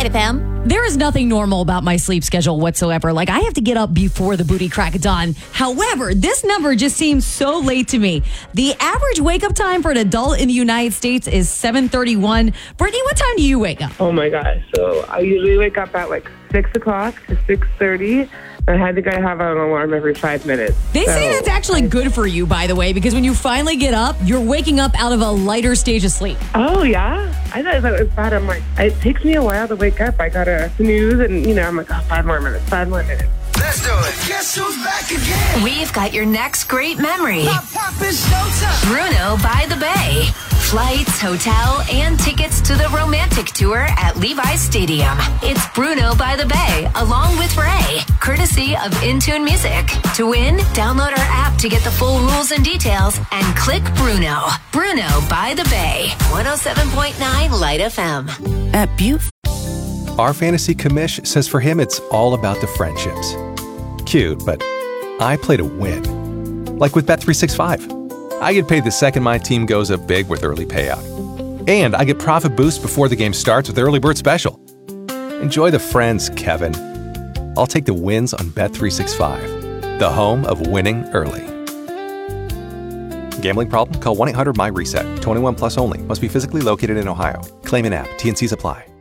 Light FM. There is nothing normal about my sleep schedule whatsoever. Like, I have to get up before the booty crack of dawn. However, this number just seems so late to me. The average wake-up time for an adult in the United States is 7:31. Brittany, what time do you wake up? Oh, my gosh. So I usually wake up at like 6 o'clock to 6:30. I think I have an alarm every 5 minutes. They say that's actually good for you, by the way, because when you finally get up, you're waking up out of a lighter stage of sleep. Oh, yeah? I thought it was bad. I'm like, it takes me a while to wake up. I got to snooze and, I'm like, 5 more minutes. Let's do it. Guess who's back again? We've got your next great memory. Pop, it's showtime. Bruno by the Bay. Flights, hotel, and tickets to the romantic tour at Levi's Stadium. It's Bruno by the Bay, along with Ray, courtesy of Intune Music. To win, download our app to get the full rules and details and click Bruno. Bruno by the Bay, 107.9 Light FM. At Butte. Our fantasy commish says for him it's all about the friendships. Cute, but I play to win. Like with Bet365. I get paid the second my team goes up big with early payout. And I get profit boost before the game starts with Early Bird Special. Enjoy the friends, Kevin. I'll take the wins on Bet365, the home of winning early. Gambling problem? Call 1-800-MY-RESET. 21 plus only. Must be physically located in Ohio. Claim an app. T&Cs apply.